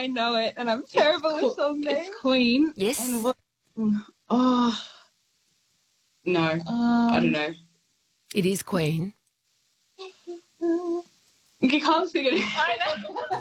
know it, and I'm terrible with song names. It's Queen. Yes. And what? Oh, no. I don't know. It is Queen. You can't figure it out. I know.